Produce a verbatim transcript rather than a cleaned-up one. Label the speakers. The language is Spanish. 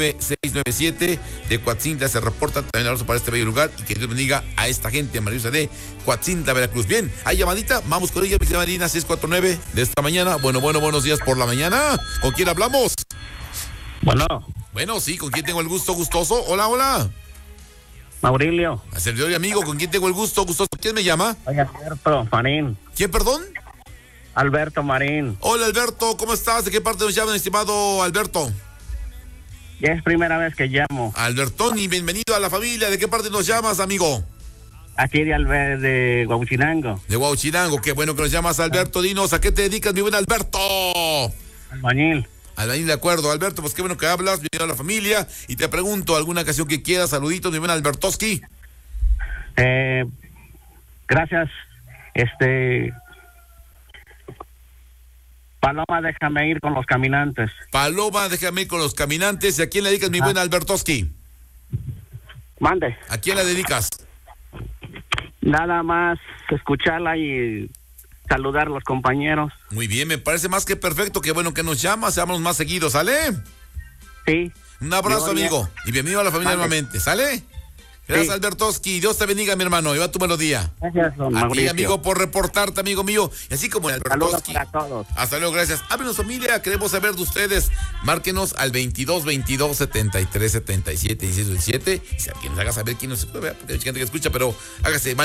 Speaker 1: seis nueve siete de Coatzintla se reporta también abrazo para este bello lugar y que Dios bendiga a esta gente maravillosa de Coatzintla, Veracruz. Bien, hay llamadita, vamos con ella, mi querida Marina, seis cuatro nueve de esta mañana. Bueno, bueno, buenos días por la mañana. ¿Con quién hablamos?
Speaker 2: Bueno.
Speaker 1: Bueno, sí, ¿con quién tengo el gusto gustoso? Hola, hola.
Speaker 2: Maurilio.
Speaker 1: A servidor y amigo, ¿con quién tengo el gusto gustoso? ¿Quién me llama?
Speaker 2: Soy Alberto Marín.
Speaker 1: ¿Quién, perdón?
Speaker 2: Alberto Marín.
Speaker 1: Hola, Alberto, ¿cómo estás? ¿De qué parte nos llaman, estimado Alberto?
Speaker 2: Ya es primera vez que llamo.
Speaker 1: Albertoni, bienvenido a la familia. ¿De qué parte nos llamas, amigo?
Speaker 2: Aquí de Alber de Huauchinango.
Speaker 1: De Huauchinango, qué bueno que nos llamas, Alberto. Dinos, ¿a qué te dedicas, mi buen Alberto?
Speaker 2: Albañil.
Speaker 1: Albañil, de acuerdo, Alberto, pues qué bueno que hablas, bienvenido a la familia. Y te pregunto, ¿alguna ocasión que quieras? Saluditos, mi buen Albertoski.
Speaker 2: Eh, gracias, este... Paloma, déjame ir con los caminantes.
Speaker 1: Paloma, déjame ir con los caminantes. ¿Y a quién le dedicas, mi ah. buen Albertoski?
Speaker 2: Mande.
Speaker 1: ¿A quién la dedicas?
Speaker 2: Nada más escucharla y saludar a los compañeros.
Speaker 1: Muy bien, me parece más que perfecto. Qué bueno que nos llamas, seamos más seguidos, ¿sale?
Speaker 2: Sí.
Speaker 1: Un abrazo, amigo. Y bienvenido a la familia Mande. nuevamente, ¿sale? Gracias, sí. Albertoski. Dios te bendiga, mi hermano. Y va tu melodía.
Speaker 2: Gracias, don
Speaker 1: A
Speaker 2: Mauricio.
Speaker 1: ti, amigo, por reportarte, amigo mío. Y así como el Albertoski.
Speaker 2: Saludos para todos.
Speaker 1: Hasta luego, gracias. Háblenos, familia. Queremos saber de ustedes. Márquenos al veintidós veintidós setenta y tres setenta y siete diecisiete diecisiete. Y si alguien nos haga saber quién nos escucha, porque hay gente que escucha, pero hágase.